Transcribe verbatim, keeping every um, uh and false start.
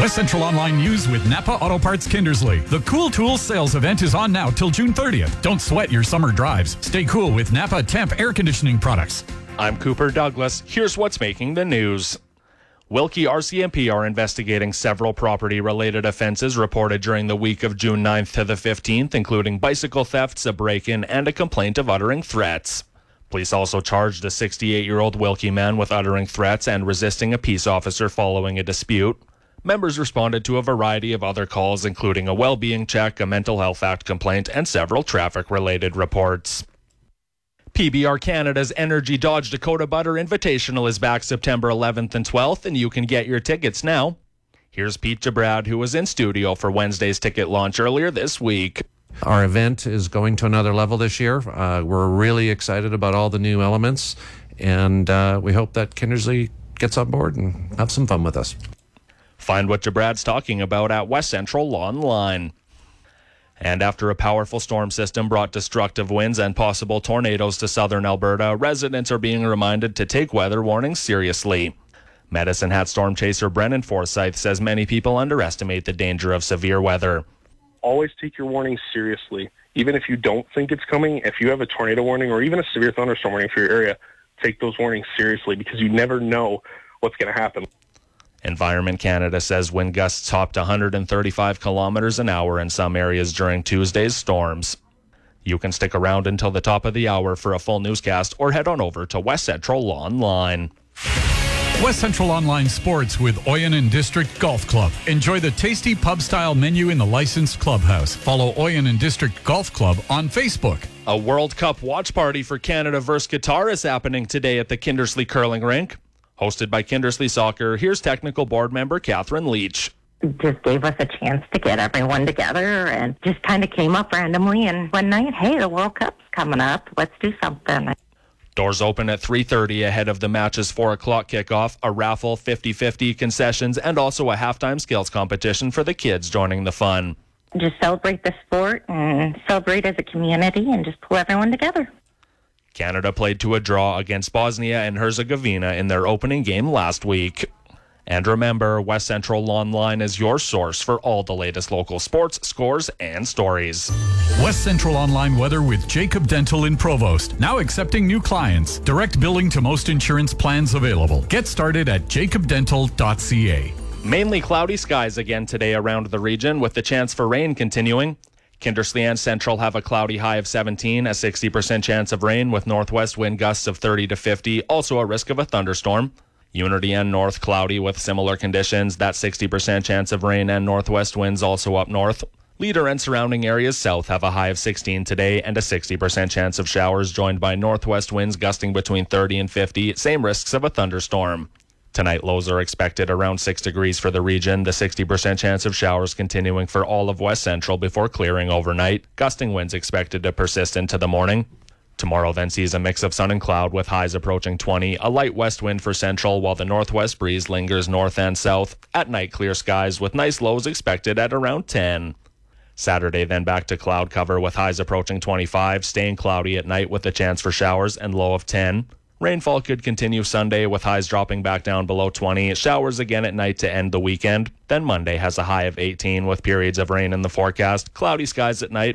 West Central Online News with Napa Auto Parts Kindersley. The Cool Tools sales event is on now till June thirtieth. Don't sweat your summer drives. Stay cool with Napa Temp air conditioning products. I'm Cooper Douglas. Here's what's making the news. Wilkie R C M P are investigating several property-related offenses reported during the week of June ninth to the fifteenth, including bicycle thefts, a break-in, and a complaint of uttering threats. Police also charged a sixty-eight-year-old Wilkie man with uttering threats and resisting a peace officer following a dispute. Members responded to a variety of other calls, including a well-being check, a mental health act complaint, and several traffic-related reports. P B R Canada's Energy Dodge Dakota Butter Invitational is back September eleventh and twelfth, and you can get your tickets now. Here's Pete Jabrad, who was in studio for Wednesday's ticket launch earlier this week. Our event is going to another level this year. Uh, we're really excited about all the new elements, and uh, we hope that Kindersley gets on board and have some fun with us. Find what Jabrad's talking about at West Central Online. And after a powerful storm system brought destructive winds and possible tornadoes to southern Alberta, residents are being reminded to take weather warnings seriously. Medicine Hat storm chaser Brennan Forsyth says many people underestimate the danger of severe weather. Always take your warnings seriously. Even if you don't think it's coming, if you have a tornado warning or even a severe thunderstorm warning for your area, take those warnings seriously because you never know what's going to happen. Environment Canada says wind gusts topped one hundred thirty-five kilometers an hour in some areas during Tuesday's storms. You can stick around until the top of the hour for a full newscast or head on over to West Central Online. West Central Online Sports with Oyen District Golf Club. Enjoy the tasty pub-style menu in the licensed clubhouse. Follow Oyen District Golf Club on Facebook. A World Cup watch party for Canada versus Qatar is happening today at the Kindersley Curling Rink. Hosted by Kindersley Soccer, here's technical board member Catherine Leach. It just gave us a chance to get everyone together and just kind of came up randomly. And one night, hey, the World Cup's coming up. Let's do something. Doors open at three thirty ahead of the match's four o'clock kickoff, a raffle, fifty-fifty concessions, and also a halftime skills competition for the kids joining the fun. Just celebrate the sport and celebrate as a community and just pull everyone together. Canada played to a draw against Bosnia and Herzegovina in their opening game last week. And remember, West Central Online is your source for all the latest local sports, scores, and stories. West Central Online weather with Jacob Dental in Provost. Now accepting new clients. Direct billing to most insurance plans available. Get started at jacob dental dot c a. Mainly cloudy skies again today around the region, with the chance for rain continuing. Kindersley and Central have a cloudy high of seventeen, a sixty percent chance of rain with northwest wind gusts of thirty to fifty, also a risk of a thunderstorm. Unity and North cloudy with similar conditions, that sixty percent chance of rain and northwest winds also up north. Leader and surrounding areas south have a high of sixteen today and a sixty percent chance of showers joined by northwest winds gusting between thirty and fifty, same risks of a thunderstorm. Tonight, lows are expected around six degrees for the region, the sixty percent chance of showers continuing for all of West Central before clearing overnight. Gusting winds expected to persist into the morning. Tomorrow then sees a mix of sun and cloud with highs approaching twenty, a light west wind for Central while the northwest breeze lingers north and south. At night, clear skies with nice lows expected at around ten. Saturday then back to cloud cover with highs approaching twenty-five, staying cloudy at night with a chance for showers and low of ten. Rainfall could continue Sunday with highs dropping back down below twenty. Showers again at night to end the weekend. Then Monday has a high of eighteen with periods of rain in the forecast. Cloudy skies at night